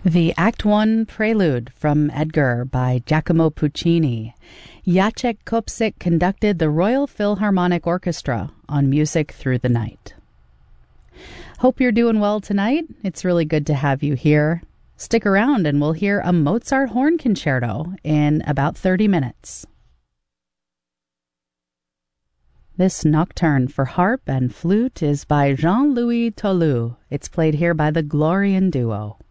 The Act One Prelude from Edgar by Giacomo Puccini. Jacek Kopsik conducted the Royal Philharmonic Orchestra on Music Through the Night. Hope you're doing well tonight. It's really good to have you here. Stick around and we'll hear a Mozart horn concerto in about 30 minutes. This nocturne for harp and flute is by Jean-Louis Tolu. It's played here by the Glorian Duo.